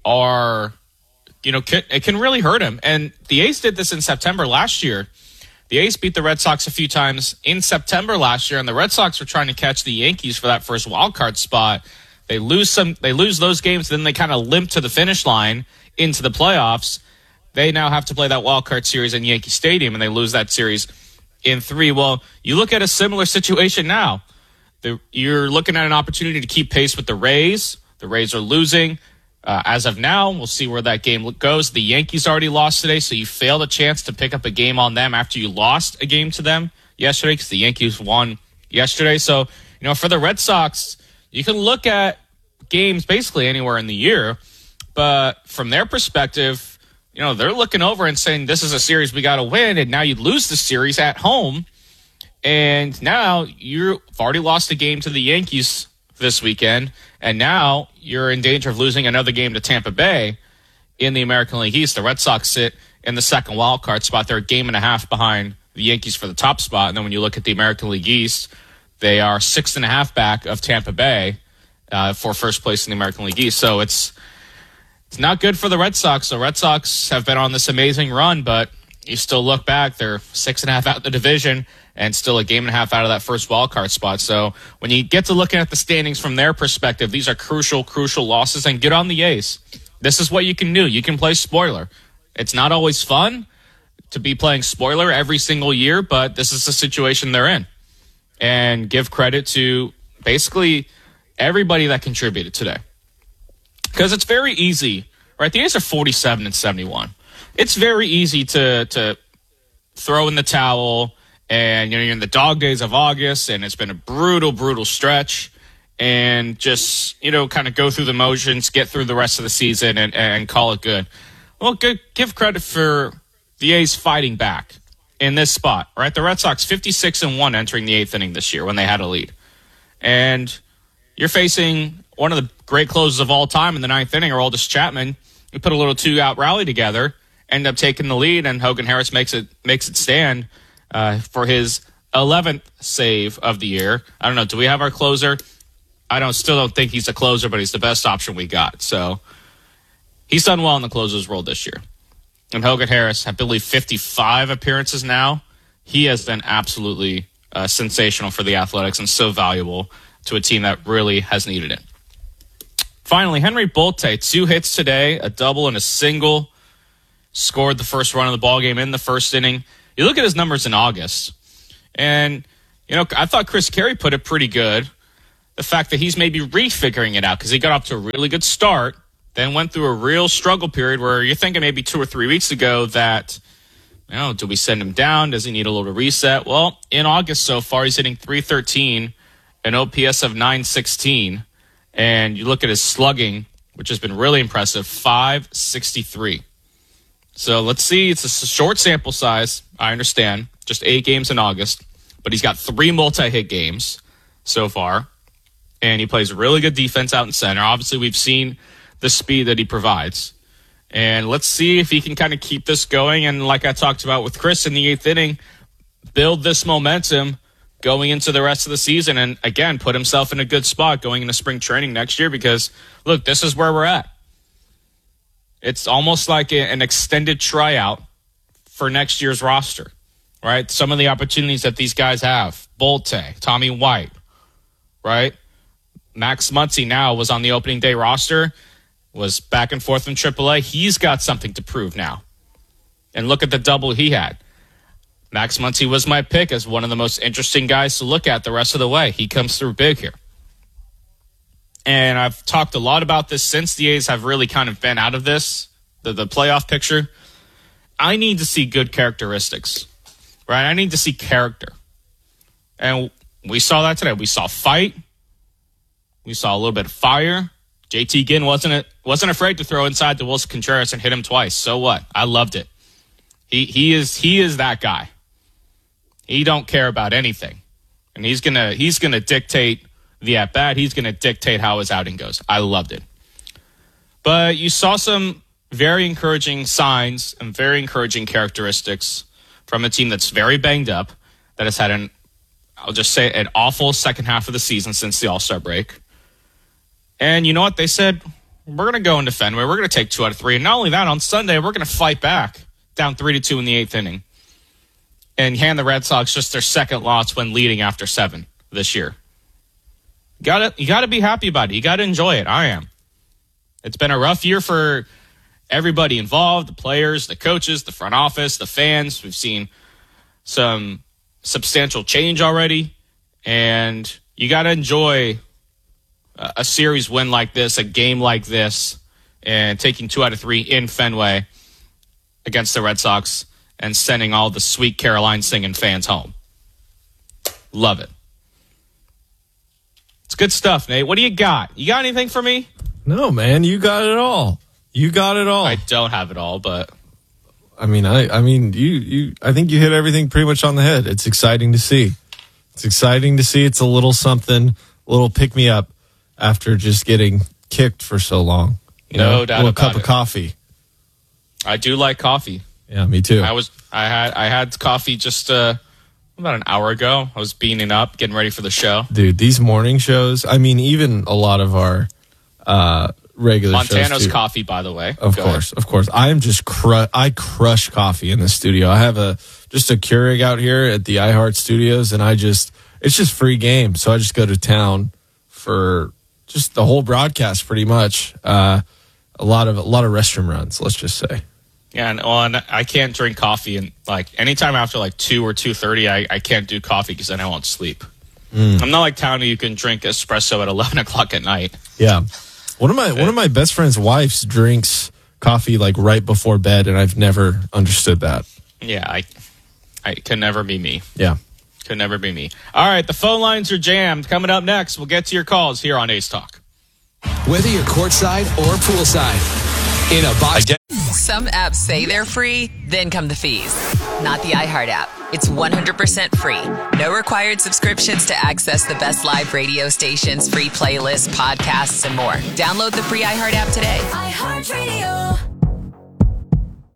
are, you know, can, it can really hurt him. And the A's did this in September last year. The A's beat the Red Sox a few times in September last year, and the Red Sox were trying to catch the Yankees for that first wild card spot. They lose some, they lose those games, then they kind of limp to the finish line into the playoffs. They now have to play that wild card series in Yankee Stadium, and they lose that series in three. Well, you look at a similar situation now. The, you're looking at an opportunity to keep pace with the Rays. The Rays are losing. Uh, as of now, we'll see where that game goes. The Yankees already lost today, so you failed a chance to pick up a game on them after you lost a game to them yesterday because the Yankees won yesterday. So, you know, for the Red Sox, you can look at games basically anywhere in the year, but from their perspective, you know, they're looking over and saying, this is a series we got to win, and now you lose the series at home, and now you've already lost a game to the Yankees this weekend, and now you're in danger of losing another game to Tampa Bay in the American League East. The Red Sox sit in the second wild card spot. They're a game and a half behind the Yankees for the top spot, and then when you look at the American League East, they are six and a half back of Tampa Bay uh, for first place in the American League East. So it's It's not good for the Red Sox. The Red Sox have been on this amazing run, but you still look back, they're six and a half out of the division and still a game and a half out of that first wild card spot. So when you get to looking at the standings from their perspective, these are crucial, crucial losses, and get on the A's. This is what you can do. You can play spoiler. It's not always fun to be playing spoiler every single year, but this is the situation they're in. And give credit to basically everybody that contributed today. Because it's very easy, right? The A's are forty-seven and seventy-one. It's very easy to to throw in the towel, and you know you're in the dog days of August, and it's been a brutal, brutal stretch, and just you know kind of go through the motions, get through the rest of the season, and, and call it good. Well, good, give credit for the A's fighting back in this spot, right? The Red Sox fifty-six and one entering the eighth inning this year when they had a lead, and you're facing one of the great closes of all time in the ninth inning, Aroldis Chapman. We put a little two-out rally together, end up taking the lead, and Hogan Harris makes it makes it stand uh, for his eleventh save of the year. I don't know. Do we have our closer? I don't still don't think he's a closer, but he's the best option we got. So he's done well in the closer's role this year. And Hogan Harris, I believe, fifty-five appearances now. He has been absolutely uh, sensational for the Athletics and so valuable to a team that really has needed it. Finally, Henry Bolte, two hits today, a double and a single. Scored the first run of the ballgame in the first inning. You look at his numbers in August, and you know I thought Chris Carey put it pretty good. The fact that he's maybe refiguring it out because he got off to a really good start, then went through a real struggle period where you're thinking maybe two or three weeks ago that, you know, do we send him down? Does he need a little reset? Well, in August so far, he's hitting three thirteen, an O P S of nine sixteen, and you look at his slugging, which has been really impressive, five sixty-three. So let's see. It's a short sample size. I understand. Just eight games in August. But he's got three multi-hit games so far. And he plays really good defense out in center. Obviously, we've seen the speed that he provides. And let's see if he can kind of keep this going. And like I talked about with Chris in the eighth inning, build this momentum going into the rest of the season. And again, put himself in a good spot going into spring training next year because, look, this is where we're at. It's almost like a, an extended tryout for next year's roster, right? Some of the opportunities that these guys have. Bolte, Tommy White, right? Max Muncy now was on the opening day roster, was back and forth in triple A. He's got something to prove now. And look at the double he had. Max Muncy was my pick as one of the most interesting guys to look at the rest of the way. He comes through big here. And I've talked a lot about this since the A's have really kind of been out of this, the, the playoff picture. I need to see good characteristics, right? I need to see character. And we saw that today. We saw fight. We saw a little bit of fire. J T Ginn wasn't wasn't afraid to throw inside to Wilson Contreras and hit him twice. So what? I loved it. He he is he is that guy. He don't care about anything. And he's gonna he's gonna dictate the at-bat. He's going to dictate how his outing goes. I loved it. But you saw some very encouraging signs and very encouraging characteristics from a team that's very banged up, that has had an, I'll just say, an awful second half of the season since the All-Star break. And you know what? They said, we're going to go into Fenway. We're going to take two out of three. And not only that, on Sunday, we're going to fight back down three to two in the eighth inning and hand the Red Sox just their second loss when leading after seven this year. Got to you got to be happy about it. You got to enjoy it. I am. It's been a rough year for everybody involved, the players, the coaches, the front office, the fans. We've seen some substantial change already, and you got to enjoy a, a series win like this, a game like this, and taking two out of three in Fenway against the Red Sox and sending all the sweet Caroline singing fans home. Love it. It's good stuff, Nate. What do you got? You got anything for me? No, man. You got it all. You got it all. I don't have it all, but I mean, I, I mean, you, you. I think you hit everything pretty much on the head. It's exciting to see. It's exciting to see. It's a little something, a little pick me up after just getting kicked for so long. You no know, doubt a little about cup it. of coffee. I do like coffee. Yeah, me too. I was. I had. I had coffee just uh, about an hour ago. I was beaning up, getting ready for the show. Dude, these morning shows. I mean, even a lot of our uh, regular Montano's shows too. coffee, by the way. Of Go course, ahead. of course. I am just cru- I crush coffee in the studio. I have a just a Keurig out here at the iHeart Studios, and I just it's just free game. So I just go to town for just the whole broadcast, pretty much. Uh, a lot of a lot of restroom runs. Let's just say. Yeah, and, well, and I can't drink coffee, and like anytime after like two or two thirty, I, I can't do coffee because then I won't sleep. Mm. I'm not like Townie. You can drink espresso at eleven o'clock at night. Yeah, one of my okay. one of my best friend's wives drinks coffee like right before bed, and I've never understood that. Yeah, I, I can never be me. Yeah, could never be me. All right, the phone lines are jammed. Coming up next, we'll get to your calls here on A's Talk. Whether you're courtside or poolside, in a box. Some apps say they're free, then come the fees. Not the iHeart app. It's one hundred percent free. No required subscriptions to access the best live radio stations, free playlists, podcasts, and more. Download the free iHeart app today. iHeartRadio.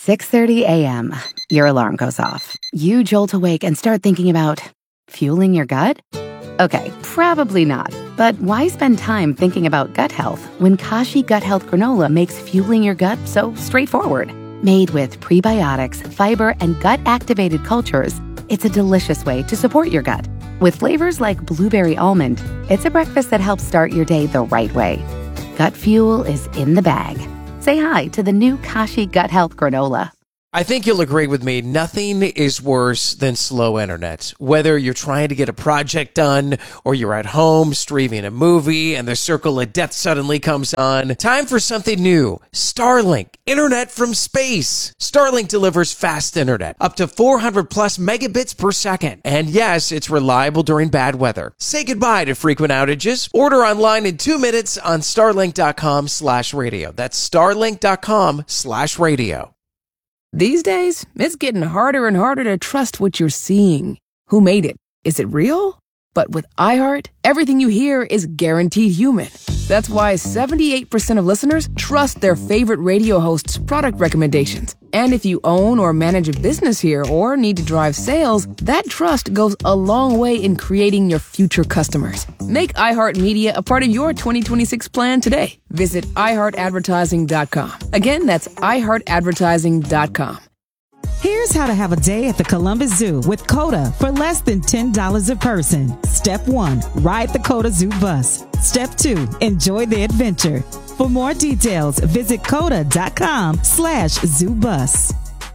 six thirty a.m., your alarm goes off. You jolt awake and start thinking about fueling your gut? Okay, probably not. But why spend time thinking about gut health when Kashi Gut Health Granola makes fueling your gut so straightforward? Made with prebiotics, fiber, and gut-activated cultures, it's a delicious way to support your gut. With flavors like blueberry almond, it's a breakfast that helps start your day the right way. Gut fuel is in the bag. Say hi to the new Kashi Gut Health Granola. I think you'll agree with me, nothing is worse than slow internet. Whether you're trying to get a project done or you're at home streaming a movie and the circle of death suddenly comes on, time for something new. Starlink, internet from space. Starlink delivers fast internet, up to four hundred plus megabits per second. And yes, it's reliable during bad weather. Say goodbye to frequent outages. Order online in two minutes on starlink.com slash radio. That's starlink.com slash radio. These days, it's getting harder and harder to trust what you're seeing. Who made it? Is it real? But with iHeart, everything you hear is guaranteed human. That's why seventy-eight percent of listeners trust their favorite radio host's product recommendations. And if you own or manage a business here or need to drive sales, that trust goes a long way in creating your future customers. Make iHeartMedia a part of your twenty twenty-six plan today. Visit i heart advertising dot com. Again, that's i heart advertising dot com. Here's how to have a day at the Columbus Zoo with COTA for less than ten dollars a person. Step one, ride the COTA Zoo bus. Step two, enjoy the adventure. For more details, visit COTA.com slash zoo bus.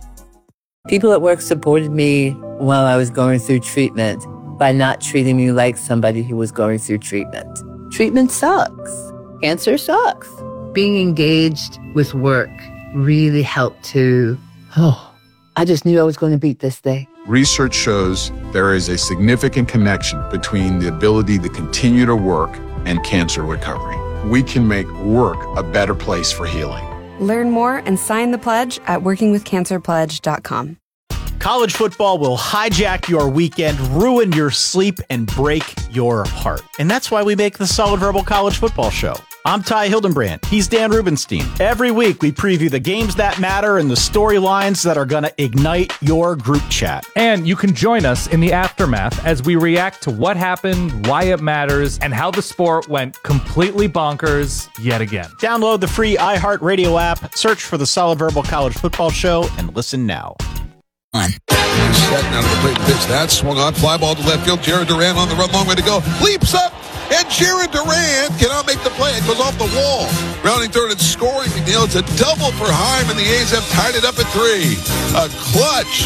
People at work supported me while I was going through treatment by not treating me like somebody who was going through treatment. Treatment sucks. Cancer sucks. Being engaged with work really helped to, oh, I just knew I was going to beat this thing. Research shows there is a significant connection between the ability to continue to work and cancer recovery. We can make work a better place for healing. Learn more and sign the pledge at working with cancer pledge dot com. College football will hijack your weekend, ruin your sleep, and break your heart. And that's why we make the Solid Verbal College Football Show. I'm Ty Hildenbrand. He's Dan Rubenstein. Every week, we preview the games that matter and the storylines that are going to ignite your group chat. And you can join us in the aftermath as we react to what happened, why it matters, and how the sport went completely bonkers yet again. Download the free iHeartRadio app, search for the Solid Verbal College Football Show, and listen now. On. Setting out of the plate pitch. That swung on. Fly ball to left field. Jared Durant on the run. Long way to go. Leaps up. And Jared Durant cannot make the play. It goes off the wall. Rounding third and scoring. McNeil. It's a double for Heim. And the A's have tied it up at three. A clutch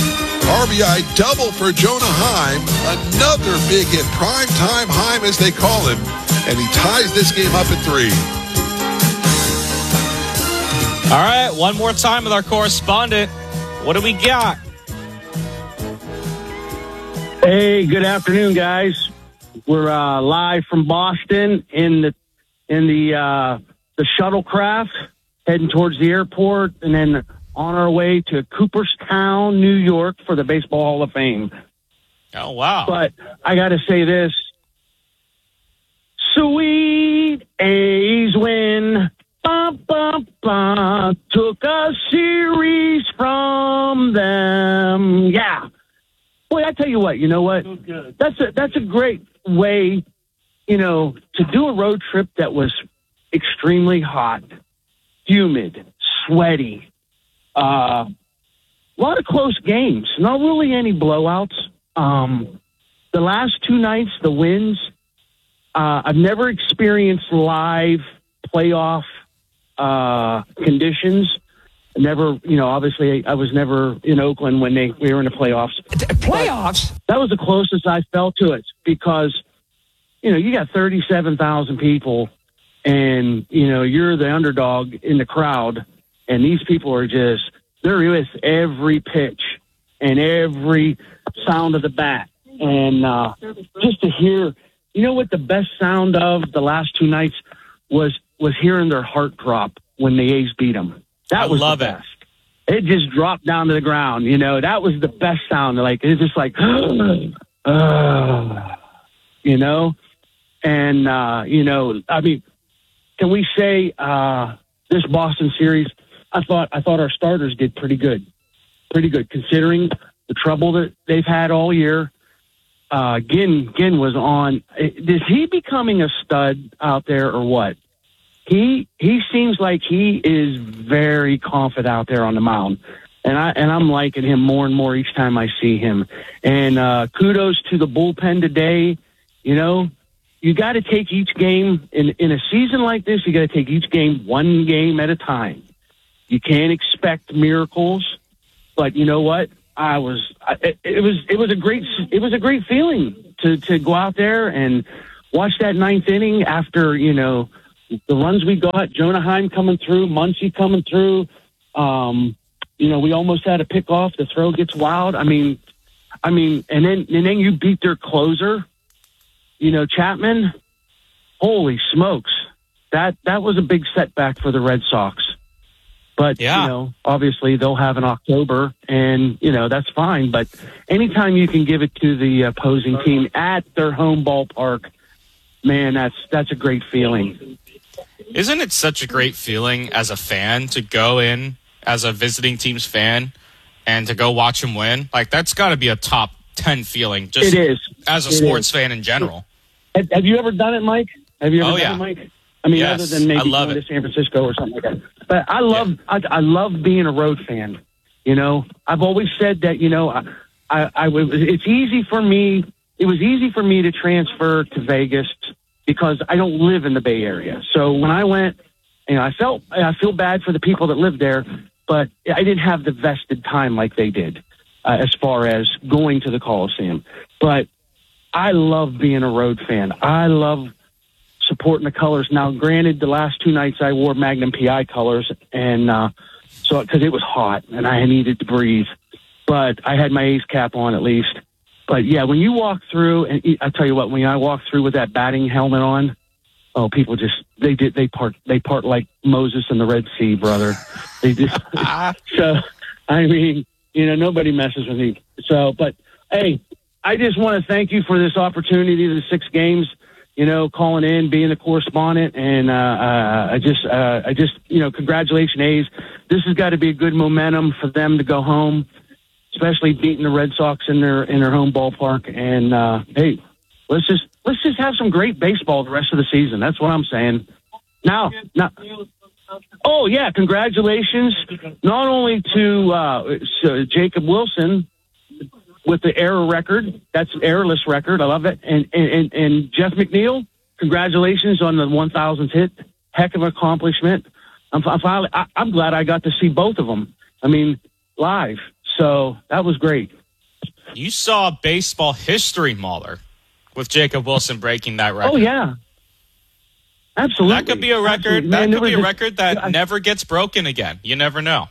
R B I double for Jonah Heim. Another big hit. Prime time Heim, as they call him. And he ties this game up at three. All right. One more time with our correspondent. What do we got? Hey, good afternoon, guys. We're uh, live from Boston in the in the uh, the shuttlecraft, heading towards the airport, and then on our way to Cooperstown, New York, for the Baseball Hall of Fame. Oh wow! But I got to say this: sweet A's win. Ba, ba, ba, took a series from them. Yeah. Boy, I tell you what, you know what? That's a, that's a great way, you know, to do a road trip that was extremely hot, humid, sweaty, uh, a lot of close games, not really any blowouts. Um, the last two nights, the wins, uh, I've never experienced live playoff uh, conditions. Never, you know, obviously I was never in Oakland when they we were in the playoffs. Playoffs? But that was the closest I felt to it because, you know, you got thirty-seven thousand people and, you know, you're the underdog in the crowd and these people are just, they're with every pitch and every sound of the bat. And uh, just to hear, you know what the best sound of the last two nights was, was hearing their heart drop when the A's beat them. That I was love the best. It. it just dropped down to the ground. You know, that was the best sound. Like, it's just like, uh, you know, and, uh, you know, I mean, can we say uh, this Boston series, I thought I thought our starters did pretty good, pretty good considering the trouble that they've had all year. Uh, Ginn Ginn was on. Is he becoming a stud out there or what? He he seems like he is very confident out there on the mound, and I and I'm liking him more and more each time I see him. And uh, kudos to the bullpen today. You know, you got to take each game in in a season like this. You got to take each game one game at a time. You can't expect miracles, but you know what? I was it, it was it was a great it was a great feeling to to go out there and watch that ninth inning after you know. The runs we got, Jonah Heim coming through, Muncy coming through. Um, you know, we almost had a pick off. The throw gets wild. I mean, I mean, and then and then you beat their closer. You know, Chapman. Holy smokes, that that was a big setback for the Red Sox. But yeah. you know, obviously they'll have an October, and you know that's fine. But anytime you can give it to the opposing team at their home ballpark, man, that's that's a great feeling. Isn't it such a great feeling as a fan to go in as a visiting team's fan and to go watch them win? Like, that's got to be a top ten feeling just it is. as a it sports is. fan in general. Have, have you ever done it, Mike? Have you ever oh, done yeah. it, Mike? I mean, yes, other than maybe I love going it. to San Francisco or something like that. But I love, yeah. I, I love being a road fan. You know, I've always said that, you know, I, I, I would, it's easy for me. It was easy for me to transfer to Vegas because I don't live in the Bay Area. So when I went, you know, I felt, I feel bad for the people that live there, but I didn't have the vested time like they did uh, as far as going to the Coliseum. But I love being a road fan. I love supporting the colors. Now, granted, the last two nights I wore Magnum P I colors, and uh, so because it was hot and I needed to breathe, but I had my A's cap on at least. But yeah, when you walk through, and I tell you what, when I walk through with that batting helmet on, oh, people just they did they part they part like Moses and the Red Sea, brother. They just so I mean, you know, nobody messes with me. So, but hey, I just want to thank you for this opportunity, the six games. You know, calling in, being a correspondent, and uh, uh, I just, uh, I just, you know, congratulations, A's. This has got to be a good momentum for them to go home, especially beating the Red Sox in their in their home ballpark. And uh, hey, let's just let's just have some great baseball the rest of the season. That's what I'm saying. Now, now, oh yeah, congratulations not only to uh, so Jacob Wilson with the error record. That's an errorless record. I love it. And, and, and Jeff McNeil, congratulations on the one thousandth hit. Heck of an accomplishment. I'm, I'm, finally, I, I'm glad I got to see both of them. I mean, live. So that was great. You saw baseball history, Mahler, with Jacob Wilson breaking that record. Oh, yeah. Absolutely. That could be a record. Absolutely. That Man, could be a a, record that I, never gets broken again. You never know.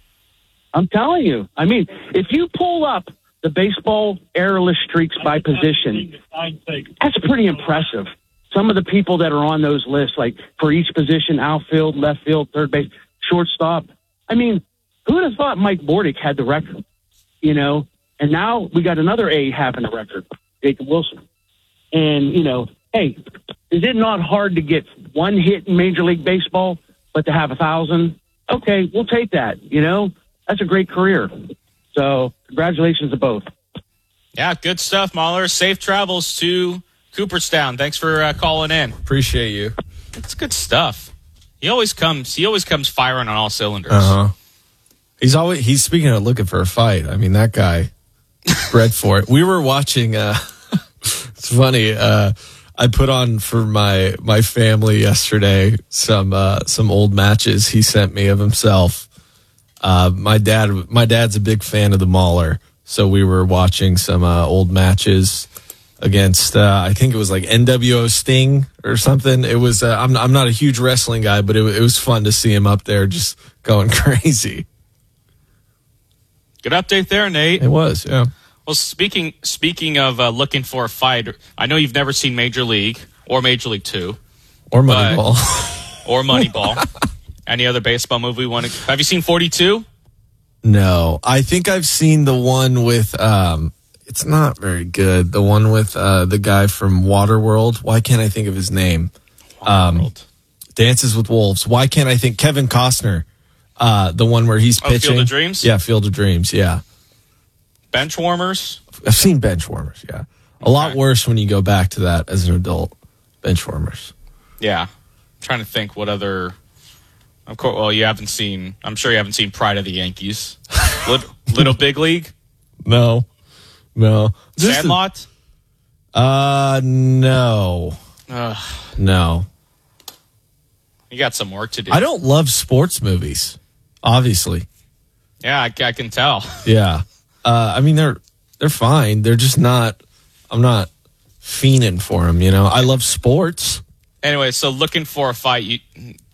I'm telling you. I mean, if you pull up the baseball errorless streaks by position, that's pretty impressive. Some of the people that are on those lists, like for each position, outfield, left field, third base, shortstop. I mean, who would have thought Mike Bordick had the record, you know? And now we got another A having a record, Jacob Wilson. And, you know, hey, is it not hard to get one hit in Major League Baseball, but to have a thousand? Okay, we'll take that, you know? That's a great career. So congratulations to both. Yeah, good stuff, Mahler. Safe travels to Cooperstown. Thanks for uh, calling in. Appreciate you. It's good stuff. He always comes. He always comes firing on all cylinders. Uh huh. He's always he's speaking of looking for a fight. I mean, that guy bred for it. We were watching. Uh, it's funny. Uh, I put on for my my family yesterday some uh, some old matches he sent me of himself. Uh, my dad, my dad's a big fan of the Mauler, so we were watching some uh, old matches against. Uh, I think it was like N W O Sting or something. It was. Uh, I'm I'm not a huge wrestling guy, but it, it was fun to see him up there just going crazy. Good update there, Nate. It was, yeah. Well, speaking speaking of uh, looking for a fight, I know you've never seen Major League or Major League Two or Moneyball or Moneyball. Any other baseball movie you want to? Have you seen forty-two? No, I think I've seen the one with. Um, it's not very good. The one with uh, the guy from Waterworld. Why can't I think of his name? Um, Dances with Wolves. Why can't I think Kevin Costner? Uh, the one where he's Oh, pitching. Field of Dreams? Yeah, Field of Dreams. Yeah. Bench warmers? I've seen bench warmers. Yeah. A lot worse when you go back to that as an adult. Bench warmers. Yeah. I'm trying to think what other. Of course, well, you haven't seen. I'm sure you haven't seen Pride of the Yankees. Little, Little Big League? No. No. Just Sandlot? A, uh, no. Ugh. No. You got some work to do. I don't love sports movies, obviously. Yeah, I, I can tell. Yeah. Uh, I mean, they're they're fine. They're just not, I'm not fiending for them, you know? I love sports. Anyway, so looking for a fight. You,